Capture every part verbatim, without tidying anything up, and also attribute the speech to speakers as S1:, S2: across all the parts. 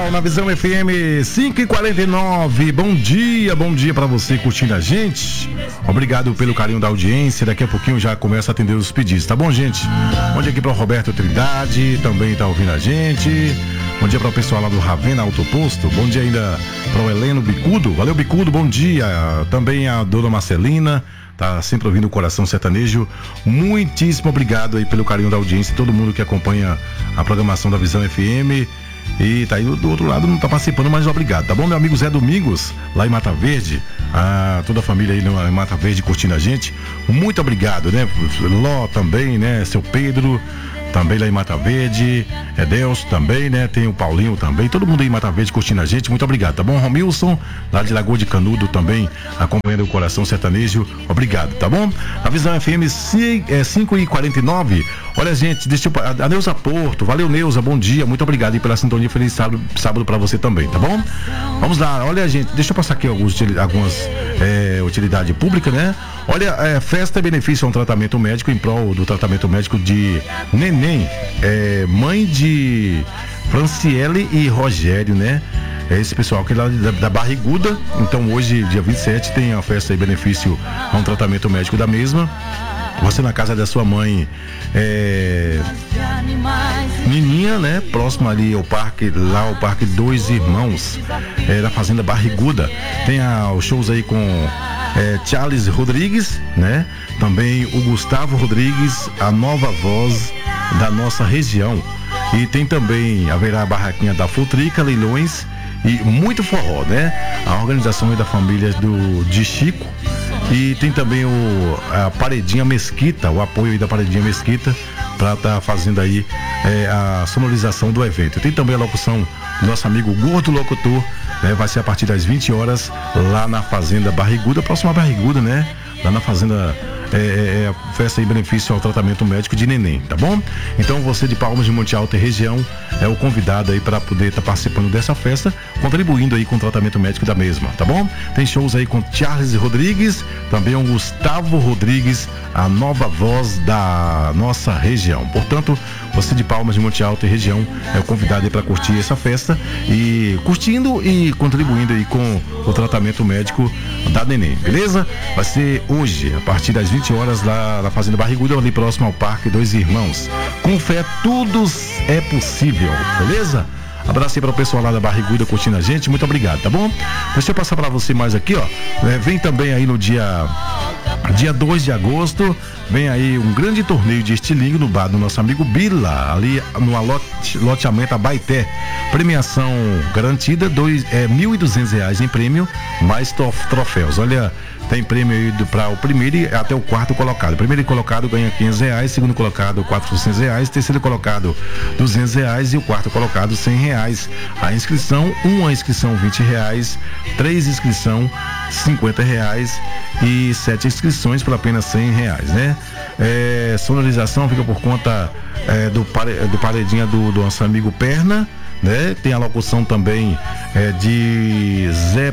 S1: Musical na Visão F M cinco e quarenta e nove. Bom dia, bom dia pra você curtindo a gente. Obrigado pelo carinho da audiência. Daqui a pouquinho já começa a atender os pedidos, tá bom, gente? Bom dia aqui pro Roberto Trindade, também tá ouvindo a gente. Bom dia para o pessoal lá do Ravena Autoposto. Bom dia ainda para o Heleno Bicudo. Valeu, Bicudo, bom dia. Também a dona Marcelina, tá sempre ouvindo o Coração Sertanejo. Muitíssimo obrigado aí pelo carinho da audiência, todo mundo que acompanha a programação da Visão F M. E tá aí do outro lado, não tá participando, mas obrigado, tá bom? Meu amigo Zé Domingos, lá em Mata Verde, a, toda a família aí em Mata Verde curtindo a gente. Muito obrigado, né? Ló também, né? Seu Pedro, também lá em Mata Verde, é Deus também, né? Tem o Paulinho também, todo mundo aí em Mata Verde curtindo a gente, muito obrigado, tá bom? Romilson, lá de Lagoa de Canudo também, acompanhando o Coração Sertanejo, obrigado, tá bom? A Visão F M cinco e quarenta e nove, olha gente, deixa eu, a Neuza Porto, valeu Neuza, bom dia, muito obrigado aí pela sintonia, feliz sábado, sábado pra você também, tá bom? Vamos lá, olha gente, deixa eu passar aqui alguns, algumas é, utilidade pública, né? Olha, é, festa e benefício a um tratamento médico em prol do tratamento médico de neném, é, mãe de Franciele e Rogério, né? É esse pessoal que é lá da, da Barriguda. Então hoje, dia vinte e sete, tem a festa e benefício a um tratamento médico da mesma. Você na casa da sua mãe, é, Nininha, né? Próximo ali ao parque, lá o Parque Dois Irmãos, é, da Fazenda Barriguda. Tem a, os shows aí com é, Charles Rodrigues, né? Também o Gustavo Rodrigues, a nova voz da nossa região. E tem também, haverá a barraquinha da Futrica, leilões e muito forró, né? A organização é da família do, de Chico. E tem também o, a Paredinha Mesquita, o apoio aí da Paredinha Mesquita para estar tá fazendo aí é, a sonorização do evento. Tem também a locução do nosso amigo Gordo Locutor, né? Vai ser a partir das vinte horas lá na Fazenda Barriguda, próxima Barriguda, né? Lá na Fazenda é, é, é, festa em benefício ao tratamento médico de neném, tá bom? Então você de Palmas de Monte Alto e região é o convidado aí para poder estar tá participando dessa festa, contribuindo aí com o tratamento médico da mesma, tá bom? Tem shows aí com Charles Rodrigues, também o Gustavo Rodrigues, a nova voz da nossa região. Portanto, você de Palmas de Monte Alto e região é o convidado aí para curtir essa festa e curtindo e contribuindo aí com o tratamento médico da neném, beleza? Vai ser hoje, a partir das vinte horas, lá na Fazenda Barriguda, ali próximo ao Parque Dois Irmãos. Com fé, tudo é possível, beleza? Abraço aí para o pessoal lá da Barriguda curtindo a gente, muito obrigado, tá bom? Deixa eu passar para você mais aqui, ó. É, vem também aí no dia dia dois de agosto, vem aí um grande torneio de estilingue no bar do nosso amigo Bila, ali no lote, loteamento Abaeté. Premiação garantida, dois, é, mil e duzentos reais em prêmio, mais troféus. Olha, tem prêmio aí para o primeiro e até o quarto colocado. O primeiro colocado ganha quinhentos reais, segundo colocado quatrocentos reais, terceiro colocado duzentos reais e o quarto colocado cem reais. A inscrição, uma inscrição vinte reais, três inscrição cinquenta reais e sete inscrições por apenas cem reais, né? É, sonorização fica por conta é, do, pare, do paredinha do, do nosso amigo Perna, né? Tem a locução também é, de Zé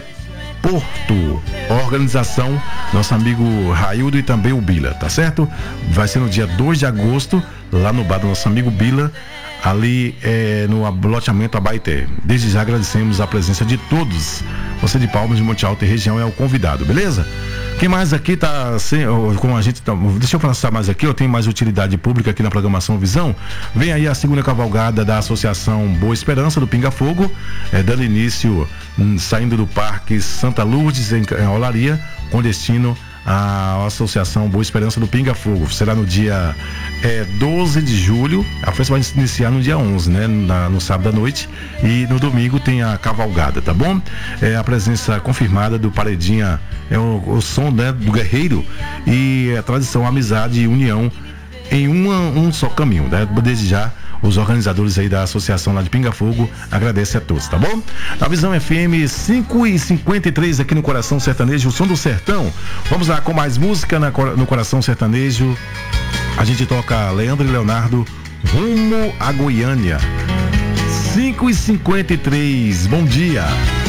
S1: Porto, organização nosso amigo Raildo e também o Bila, tá certo? Vai ser no dia dois de agosto, lá no bar do nosso amigo Bila, ali é, no loteamento Abaeté. Desde já agradecemos a presença de todos. Você de Palmas de Monte Alto e região é o convidado, beleza? Quem mais aqui tá sem, com a gente, tá, deixa eu passar mais aqui, eu tenho mais utilidade pública aqui na programação Visão. Vem aí a segunda cavalgada da Associação Boa Esperança do Pinga Fogo, é, dando início, hum, saindo do Parque Santa Lourdes em, em Olaria, com destino à Associação Boa Esperança do Pinga Fogo. Será no dia é, doze de julho, a festa vai iniciar no dia onze, né? Na, no sábado à noite, e no domingo tem a cavalgada, tá bom? É, a presença confirmada do Paredinha, é o, o som, né, do guerreiro, e a tradição, a amizade e união em uma, um só caminho, né? Desde já, os organizadores aí da associação lá de Pinga Fogo agradecem a todos, tá bom? A Visão F M cinco e cinquenta e três aqui no Coração Sertanejo, o som do sertão. Vamos lá com mais música na, no Coração Sertanejo. A gente toca Leandro e Leonardo, Rumo a Goiânia. cinco e cinquenta e três, bom dia.